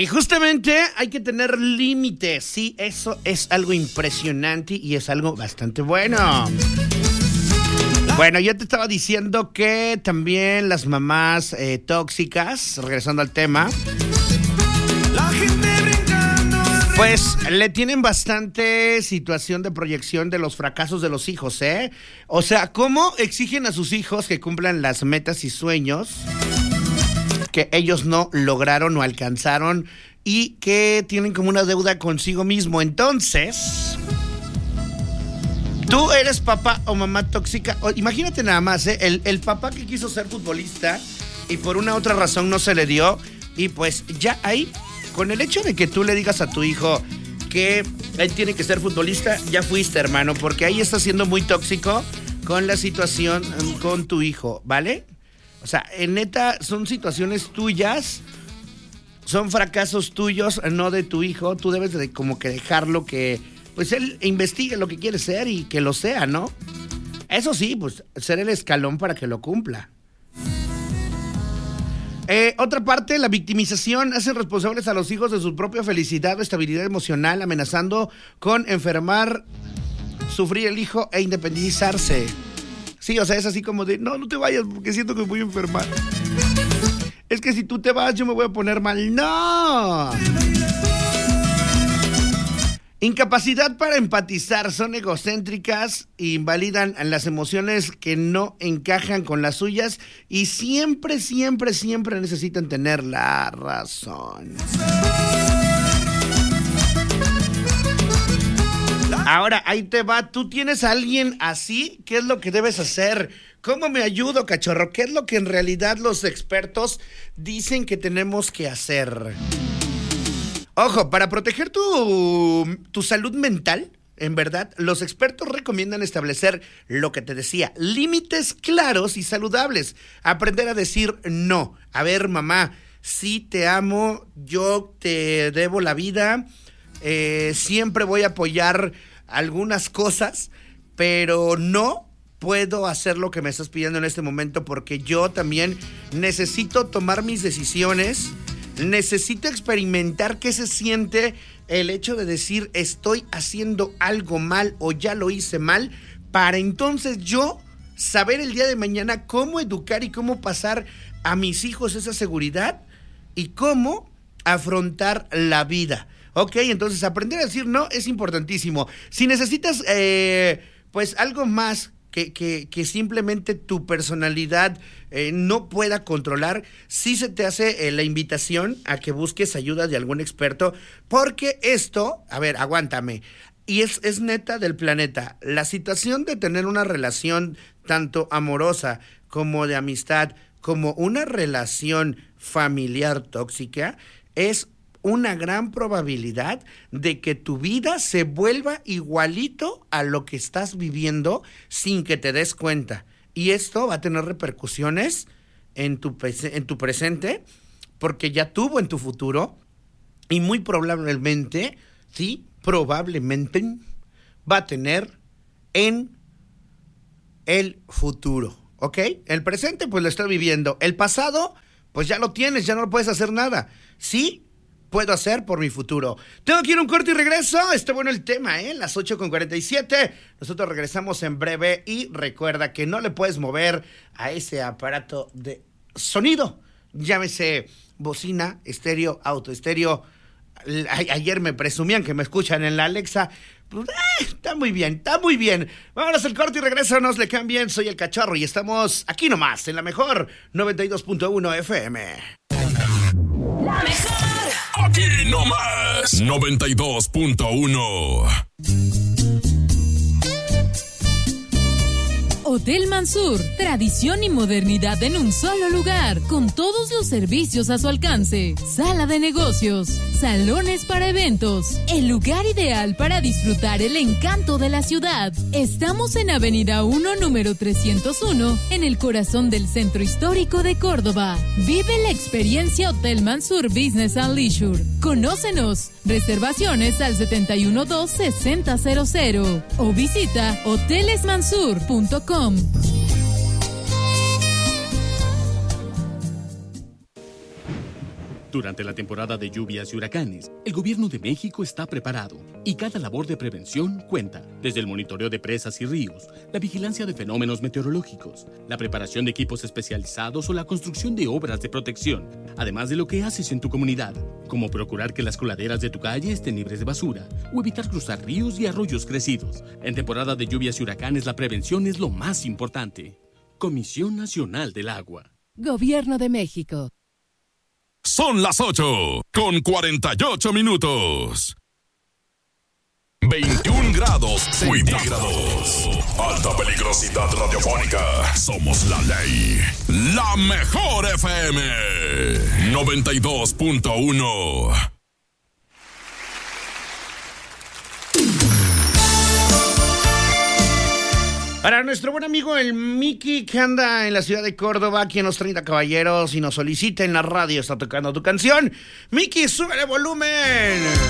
Y justamente hay que tener límites. Sí, eso es algo impresionante y es algo bastante bueno. Bueno, yo te estaba diciendo que también las mamás tóxicas, regresando al tema, pues le tienen bastante situación de proyección de los fracasos de los hijos, ¿eh? O sea, ¿cómo exigen a sus hijos que cumplan las metas y sueños que ellos no lograron o alcanzaron y que tienen como una deuda consigo mismo? Entonces, tú eres papá o mamá tóxica. Imagínate nada más, ¿eh? El papá que quiso ser futbolista y por una otra razón no se le dio. Y pues ya ahí, con el hecho de que tú le digas a tu hijo que él tiene que ser futbolista, ya fuiste, hermano, porque ahí estás siendo muy tóxico con la situación con tu hijo, ¿vale? O sea, en neta, son situaciones tuyas, son fracasos tuyos, no de tu hijo. Tú debes de como que dejarlo que, pues él investigue lo que quiere ser y que lo sea, ¿no? Eso sí, pues ser el escalón para que lo cumpla. Otra parte, la victimización hace responsables a los hijos de su propia felicidad o estabilidad emocional, amenazando con enfermar, sufrir el hijo e independizarse. Sí, o sea, es así como de, no te vayas porque siento que voy a enfermar. Es que si tú te vas yo me voy a poner mal. ¡No! Incapacidad para empatizar, son egocéntricas, invalidan las emociones que no encajan con las suyas y siempre necesitan tener la razón. Ahora, ahí te va. ¿Tú tienes a alguien así? ¿Qué es lo que debes hacer? ¿Cómo me ayudo, cachorro? ¿Qué es lo que en realidad los expertos dicen que tenemos que hacer? Ojo, para proteger tu salud mental, en verdad, los expertos recomiendan establecer lo que te decía, límites claros y saludables. Aprender a decir no. A ver, mamá, sí te amo, yo te debo la vida, siempre voy a apoyar algunas cosas, pero no puedo hacer lo que me estás pidiendo en este momento porque yo también necesito tomar mis decisiones, necesito experimentar qué se siente el hecho de decir estoy haciendo algo mal o ya lo hice mal, para entonces yo saber el día de mañana cómo educar y cómo pasar a mis hijos esa seguridad y cómo afrontar la vida. Ok, entonces aprender a decir no es importantísimo. Si necesitas pues algo más que simplemente tu personalidad no pueda controlar, sí se te hace la invitación a que busques ayuda de algún experto, porque esto, a ver, aguántame, y es neta del planeta, la situación de tener una relación tanto amorosa como de amistad, como una relación familiar tóxica, es una gran probabilidad de que tu vida se vuelva igualito a lo que estás viviendo sin que te des cuenta. Y esto va a tener repercusiones en tu presente, porque ya tuvo en tu futuro, y muy probablemente, sí, probablemente va a tener en el futuro, ¿ok? El presente, pues lo estoy viviendo. El pasado, pues ya lo tienes, ya no puedes hacer nada. Sí, puedo hacer por mi futuro. Tengo que ir a un corte y regreso. Está bueno el tema, las 8:47. Nosotros regresamos en breve y recuerda que no le puedes mover a ese aparato de sonido. Llámese bocina, estéreo, autoestéreo. Ayer me presumían que me escuchan en la Alexa. Pues, está muy bien, está muy bien. Vámonos al corte y regreso, no le cambien. Soy el Cachorro y estamos aquí nomás, en la mejor 92.1 FM. La mejor. Aquí nomás 92.1. Hotel Mansur, tradición y modernidad en un solo lugar, con todos los servicios a su alcance. Sala de negocios, salones para eventos, el lugar ideal para disfrutar el encanto de la ciudad. Estamos en Avenida 1, número 301, en el corazón del centro histórico de Córdoba. Vive la experiencia Hotel Mansur Business and Leisure. Conócenos. Reservaciones al 712-6000 o visita hotelesmansur.com. Durante la temporada de lluvias y huracanes, el Gobierno de México está preparado y cada labor de prevención cuenta, desde el monitoreo de presas y ríos, la vigilancia de fenómenos meteorológicos, la preparación de equipos especializados o la construcción de obras de protección, además de lo que haces en tu comunidad, como procurar que las coladeras de tu calle estén libres de basura o evitar cruzar ríos y arroyos crecidos. En temporada de lluvias y huracanes, la prevención es lo más importante. Comisión Nacional del Agua. Gobierno de México. Son las 8:48. 21 grados centígrados. Alta peligrosidad radiofónica. Somos la ley. La mejor FM. 92.1. Para nuestro buen amigo el Miki, que anda en la ciudad de Córdoba, aquí en los 30 Caballeros, y nos solicita en la radio, está tocando tu canción. Miki, súbele volumen.